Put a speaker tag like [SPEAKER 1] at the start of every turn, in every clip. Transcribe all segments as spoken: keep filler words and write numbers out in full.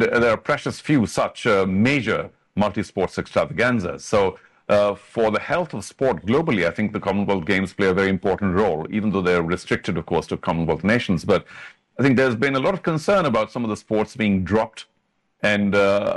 [SPEAKER 1] there are precious few such uh, major multi-sports extravaganzas. So uh, for the health of sport globally, I think the Commonwealth Games play a very important role, even though they're restricted, of course, to Commonwealth nations. But I think there's been a lot of concern about some of the sports being dropped. And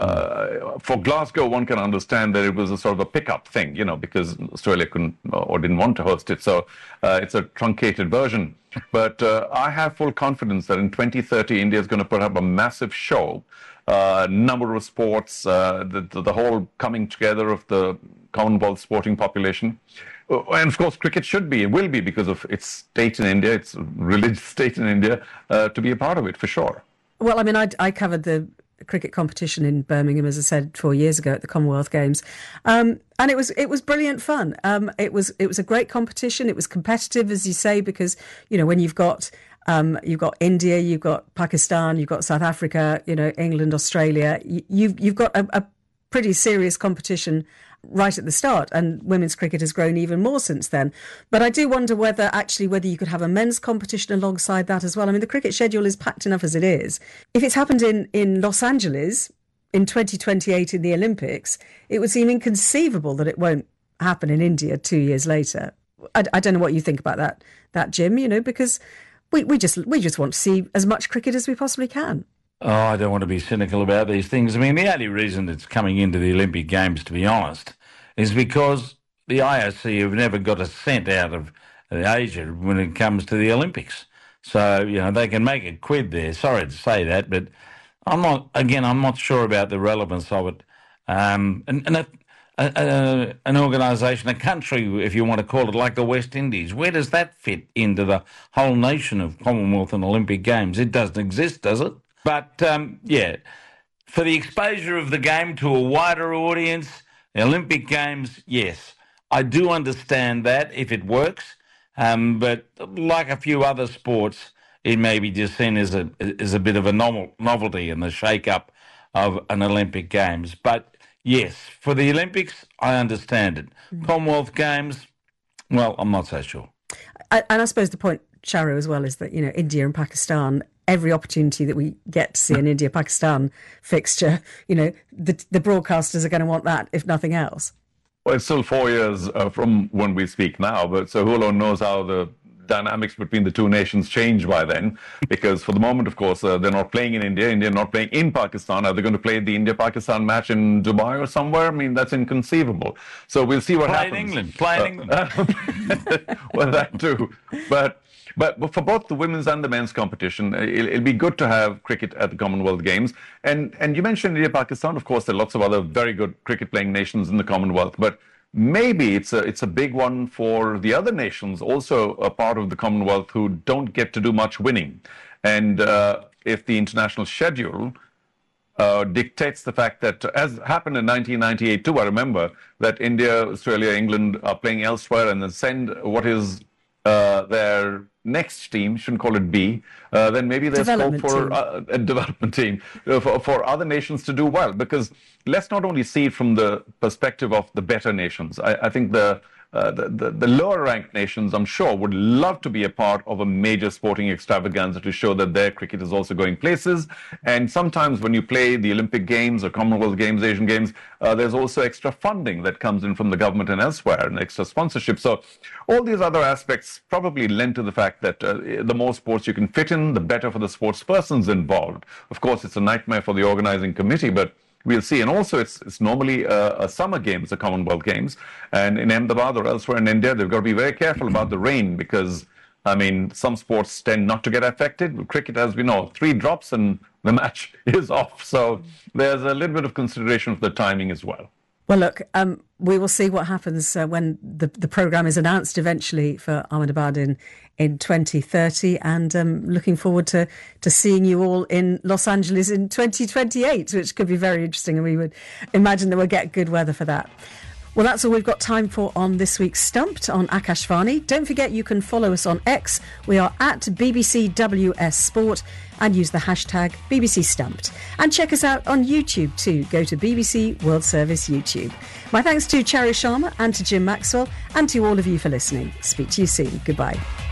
[SPEAKER 1] uh, for Glasgow, one can understand that it was a sort of a pickup thing, you know, because Australia couldn't or didn't want to host it. So uh, it's a truncated version. But uh, I have full confidence that in twenty thirty, India is going to put up a massive show. Uh, number of sports, uh, the, the, the whole coming together of the Commonwealth sporting population. And of course, cricket should be, it will be, because of its state in India, its religious state in India, uh, to be a part of it, for sure.
[SPEAKER 2] Well, I mean, I, I covered the cricket competition in Birmingham, as I said, four years ago at the Commonwealth Games, um, and it was it was brilliant fun. Um, it was it was a great competition. It was competitive, as you say, because you know when you've got um, you've got India, you've got Pakistan, you've got South Africa, you know England, Australia. You, you've you've got a, a pretty serious competition right at the start, and women's cricket has grown even more since then. But I do wonder whether actually whether you could have a men's competition alongside that as well. I mean, the cricket schedule is packed enough as it is. If it's happened in, in Los Angeles in twenty twenty-eight in the Olympics, it would seem inconceivable that it won't happen in India two years later. I, I don't know what you think about that, that Jim, you know, because we, we just we just want to see as much cricket as we possibly can.
[SPEAKER 3] Oh, I don't want to be cynical about these things. I mean, the only reason it's coming into the Olympic Games, to be honest, is because the I O C have never got a cent out of Asia when it comes to the Olympics. So, you know, they can make a quid there. Sorry to say that, but I'm not, again, I'm not sure about the relevance of it. Um, and and a, a, a, an organisation, a country, if you want to call it, like the West Indies, where does that fit into the whole nation of Commonwealth and Olympic Games? It doesn't exist, does it? But, um, yeah, for the exposure of the game to a wider audience, the Olympic Games, yes, I do understand that if it works, um, but like a few other sports, it may be just seen as a as a bit of a novel, novelty in the shake-up of an Olympic Games. But yes, for the Olympics, I understand it. Mm. Commonwealth Games, well, I'm not so sure.
[SPEAKER 2] I, and I suppose the point, Charu, as well, is that, you know, India and Pakistan, every opportunity that we get to see an India-Pakistan fixture, you know, the, the broadcasters are going to want that, if nothing else.
[SPEAKER 1] Well, it's still four years uh, from when we speak now, but so who alone knows how the dynamics between the two nations change by then, because for the moment, of course, uh, they're not playing in India, India not playing in Pakistan. Are they going to play the India-Pakistan match in Dubai or somewhere? I mean, that's inconceivable. So we'll see what
[SPEAKER 3] play
[SPEAKER 1] happens.
[SPEAKER 3] In England, play in England.
[SPEAKER 1] Uh, well, that too. But But for both the women's and the men's competition, it'll, it'll be good to have cricket at the Commonwealth Games. And and you mentioned India, Pakistan. Of course, there are lots of other very good cricket-playing nations in the Commonwealth. But maybe it's a it's a big one for the other nations, also a part of the Commonwealth, who don't get to do much winning. And uh, if the international schedule uh, dictates the fact that, as happened in nineteen ninety-eight too, I remember that India, Australia, England are playing elsewhere, and then send what is uh, their next team, shouldn't call it B, uh, then maybe there's scope for uh, a development team uh, for, for other nations to do well. Because let's not only see it from the perspective of the better nations. I, I think the, uh, the, the the lower ranked nations, I'm sure, would love to be a part of a major sporting extravaganza to show that their cricket is also going places. And sometimes when you play the Olympic Games or Commonwealth Games, Asian Games, uh, there's also extra funding that comes in from the government and elsewhere, and extra sponsorship. So all these other aspects probably lend to the fact that uh, the more sports you can fit in, the better for the sports persons involved. Of course, it's a nightmare for the organizing committee, but we'll see. And also, it's it's normally a, a summer games, the Commonwealth Games. And in Ahmedabad or elsewhere in India, they've got to be very careful about the rain because, I mean, some sports tend not to get affected. Cricket, as we know, three drops and the match is off. So there's a little bit of consideration for the timing as well.
[SPEAKER 2] Well, look, um, we will see what happens uh, when the, the programme is announced eventually for Ahmedabad in, in twenty thirty, and um, looking forward to, to seeing you all in Los Angeles in twenty twenty-eight, which could be very interesting, and we would imagine that we'll get good weather for that. Well, that's all we've got time for on this week's Stumped on Akashvani. Don't forget you can follow us on X. We are at B B C W S Sport and use the hashtag B B C Stumped. And check us out on YouTube too. Go to B B C World Service YouTube. My thanks to Charu Sharma and to Jim Maxwell and to all of you for listening. Speak to you soon. Goodbye.